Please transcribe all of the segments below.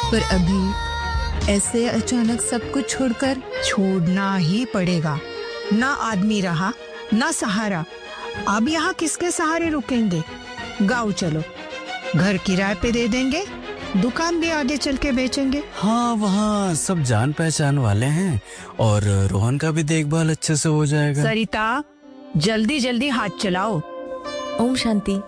पर अभी ऐसे अचानक सब कुछ छोड़कर छोड़ना ही पड़ेगा। ना आदमी रहा, ना सहारा। अब यहाँ किसके सहारे रुकेंगे? गाँव चलो, घर किराए पे दे देंगे, दुकान भी आगे चल के बेचेंगे। हाँ, वहाँ सब जान पहचान वाले हैं और रोहन का भी देखभाल अच्छे से हो जाएगा। सरिता, जल्दी जल्दी हाथ चलाओ। ओम शांति।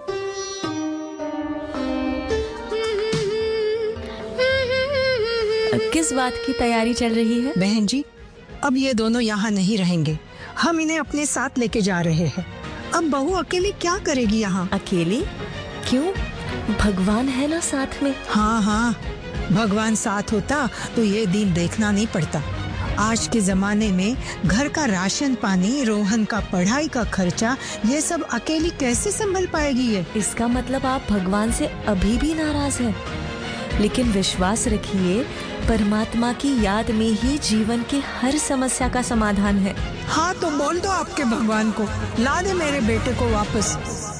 किस बात की तैयारी चल रही है? बहन जी, अब ये दोनों यहाँ नहीं रहेंगे, हम इन्हें अपने साथ लेके जा रहे हैं। अब बहू अकेली क्या करेगी यहाँ? अकेली? क्यों? भगवान है ना साथ में। हाँ हाँ, भगवान साथ होता तो ये दिन देखना नहीं पड़ता। आज के जमाने में घर का राशन पानी, रोहन का पढ़ाई का खर्चा, ये सब अकेली कैसे संभल पाएगी ये? इसका मतलब आप भगवान से अभी भी नाराज हैं। लेकिन विश्वास रखिए, परमात्मा की याद में ही जीवन की हर समस्या का समाधान है। हाँ तो बोल दो आपके भगवान को, ला दे मेरे बेटे को वापस।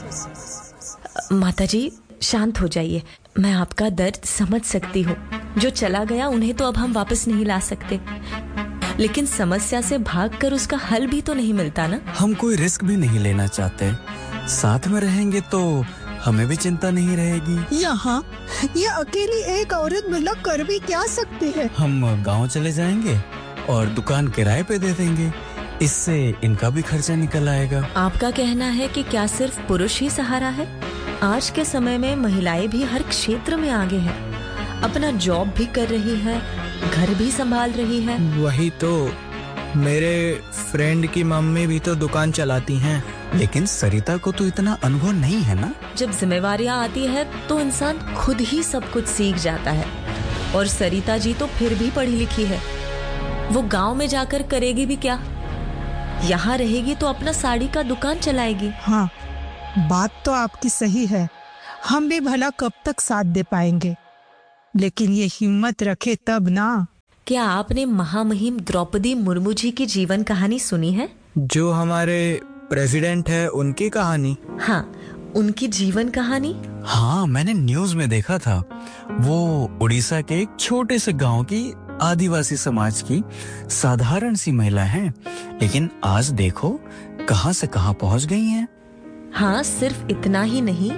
माताजी शांत हो जाइए, मैं आपका दर्द समझ सकती हूँ। जो चला गया उन्हें तो अब हम वापस नहीं ला सकते, लेकिन समस्या से भागकर उसका हल भी तो नहीं मिलता ना। हम कोई रिस्क भी नहीं लेना चाहते, साथ में रहेंगे तो हमें भी चिंता नहीं रहेगी। यहाँ ये अकेली एक औरत भला कर भी क्या सकती है? हम गांव चले जाएंगे और दुकान किराए पे दे देंगे, इससे इनका भी खर्चा निकल आएगा। आपका कहना है कि क्या सिर्फ पुरुष ही सहारा है? आज के समय में महिलाएं भी हर क्षेत्र में आगे हैं, अपना जॉब भी कर रही है, घर भी संभाल रही है। वही तो, मेरे फ्रेंड की मम्मी भी तो दुकान चलाती हैं। लेकिन सरिता को तो इतना अनुभव नहीं है ना। जब जिम्मेवारियां आती है तो इंसान खुद ही सब कुछ सीख जाता है। और सरिता जी तो फिर भी पढ़ी लिखी है, वो गांव में जाकर करेगी भी क्या? यहाँ रहेगी तो अपना साड़ी का दुकान चलाएगी। हाँ, बात तो आपकी सही है, हम भी भला कब तक साथ दे पाएंगे, लेकिन ये हिम्मत रखे तब ना। क्या आपने महामहिम द्रौपदी मुर्मू जी की जीवन कहानी सुनी है? जो हमारे प्रेसिडेंट है, उनकी कहानी? हाँ, उनकी जीवन कहानी। हाँ, मैंने न्यूज में देखा था। वो उड़ीसा के एक छोटे से गांव की आदिवासी समाज की साधारण सी महिला हैं, लेकिन आज देखो कहां से कहां पहुंच गई हैं। हाँ, सिर्फ इतना ही नहीं,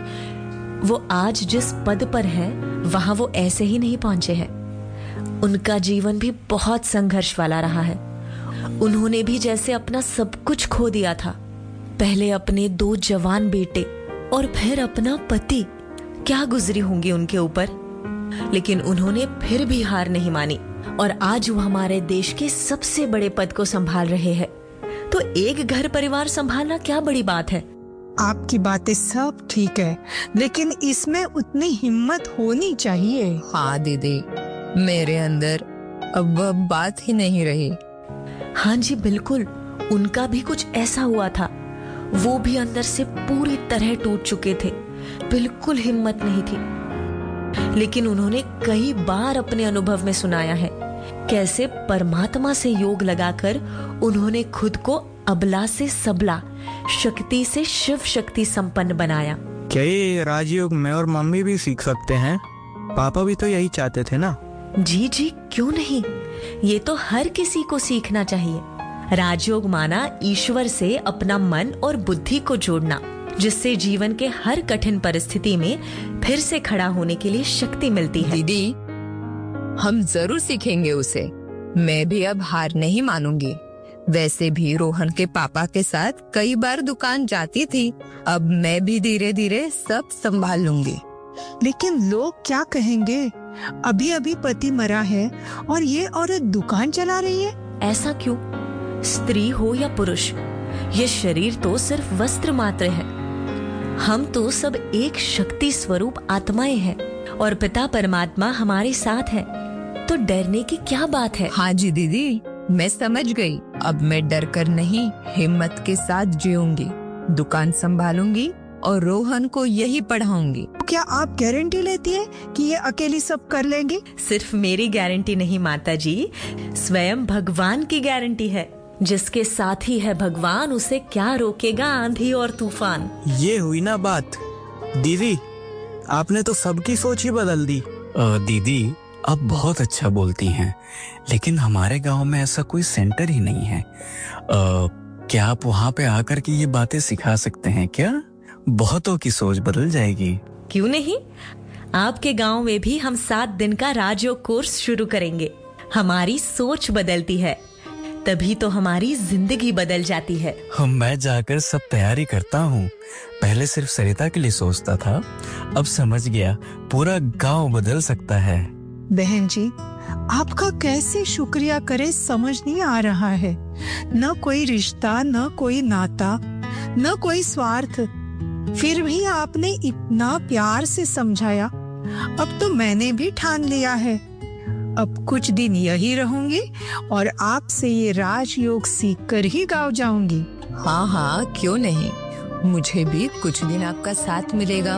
वो आज जिस पद पर है वहां वो ऐसे ही नहीं पहुंचे हैं। उनका जीवन भी बहुत संघर्ष वाला रहा है। उन्होंने भी जैसे अपना सब कुछ खो दिया था, पहले अपने 2 जवान बेटे और फिर अपना पति। क्या गुजरी होंगी उनके ऊपर, लेकिन उन्होंने फिर भी हार नहीं मानी और आज वो हमारे देश के सबसे बड़े पद को संभाल रहे हैं। तो एक घर परिवार संभालना क्या बड़ी बात है? आपकी बातें सब ठीक है, लेकिन इसमें उतनी हिम्मत होनी चाहिए। हाँ दीदी, मेरे अंदर अब वह बात ही नहीं रही। हाँ जी बिल्कुल, उनका भी कुछ ऐसा हुआ था। वो भी अंदर से पूरी तरह टूट चुके थे, बिल्कुल हिम्मत नहीं थी। लेकिन उन्होंने कई बार अपने अनुभव में सुनाया है कैसे परमात्मा से योग लगाकर उन्होंने खुद को अबला से सबला, शक्ति से शिव शक्ति संपन्न बनाया। क्या ये राजयोग मैं और मम्मी भी सीख सकते हैं? पापा भी तो यही चाहते थे ना। जी जी, क्यों नहीं, ये तो हर किसी को सीखना चाहिए। राजयोग माना ईश्वर से अपना मन और बुद्धि को जोड़ना, जिससे जीवन के हर कठिन परिस्थिति में फिर से खड़ा होने के लिए शक्ति मिलती है। दीदी, हम जरूर सीखेंगे उसे। मैं भी अब हार नहीं मानूंगी। वैसे भी रोहन के पापा के साथ कई बार दुकान जाती थी, अब मैं भी धीरे धीरे सब संभाल लूंगी। लेकिन लोग क्या कहेंगे? अभी अभी पति मरा है और ये औरत दुकान चला रही है। ऐसा क्यों? स्त्री हो या पुरुष, ये शरीर तो सिर्फ वस्त्र मात्र है। हम तो सब एक शक्ति स्वरूप आत्माएं हैं और पिता परमात्मा हमारे साथ है, तो डरने की क्या बात है? हाँ जी दीदी, मैं समझ गई। अब मैं डर कर नहीं, हिम्मत के साथ जीऊंगी, दुकान संभालूंगी और रोहन को यही पढ़ाऊंगी। क्या आप गारंटी लेती है कि ये अकेली सब कर लेंगी? सिर्फ मेरी गारंटी नहीं माता जी, स्वयं भगवान की गारंटी है। जिसके साथ ही है भगवान, उसे क्या रोकेगा आंधी और तूफान। ये हुई ना बात। दीदी, आपने तो सबकी सोच ही बदल दी। दीदी, आप बहुत अच्छा बोलती हैं, लेकिन हमारे गांव में ऐसा कोई सेंटर ही नहीं है। क्या आप वहां पे आकर के ये बातें सिखा सकते हैं क्या? बहुतों की सोच बदल जाएगी। क्यों नहीं, आपके गांव में भी हम 7 दिन का राजयोग कोर्स शुरू करेंगे। हमारी सोच बदलती है तभी तो हमारी जिंदगी बदल जाती है। मैं जाकर सब तैयारी करता हूँ। पहले सिर्फ सरिता के लिए सोचता था, अब समझ गया पूरा गांव बदल सकता है। बहन जी, आपका कैसे शुक्रिया करे समझ नहीं आ रहा है। न कोई रिश्ता, न कोई नाता, न कोई स्वार्थ, फिर भी आपने इतना प्यार से समझाया। अब तो मैंने भी ठान लिया है, अब कुछ दिन यही रहूंगी और आपसे ये राजयोग सीख कर ही गाँव जाऊंगी। हाँ हाँ, क्यों नहीं, मुझे भी कुछ दिन आपका साथ मिलेगा।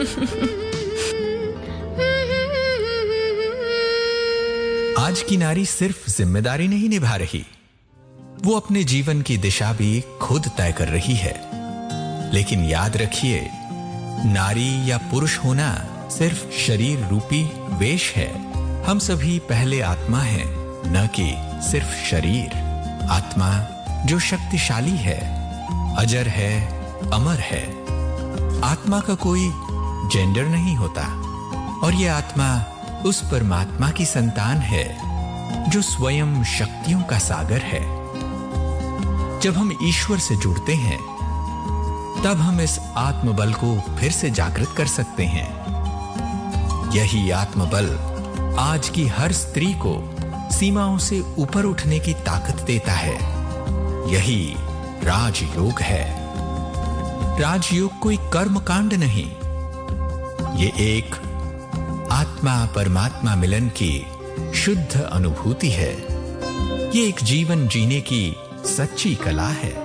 आज की नारी सिर्फ जिम्मेदारी नहीं निभा रही, वो अपने जीवन की दिशा भी खुद तय कर रही है। लेकिन याद रखिए, नारी या पुरुष होना सिर्फ शरीर रूपी वेश है। हम सभी पहले आत्मा हैं, न कि सिर्फ शरीर। आत्मा जो शक्तिशाली है, अजर है, अमर है। आत्मा का कोई जेंडर नहीं होता और यह आत्मा उस परमात्मा की संतान है जो स्वयं शक्तियों का सागर है। जब हम ईश्वर से जुड़ते हैं तब हम इस आत्मबल को फिर से जागृत कर सकते हैं। यही आत्मबल आज की हर स्त्री को सीमाओं से ऊपर उठने की ताकत देता है। यही राजयोग है। राजयोग कोई कर्मकांड नहीं, ये एक आत्मा परमात्मा मिलन की शुद्ध अनुभूति है। ये एक जीवन जीने की सच्ची कला है।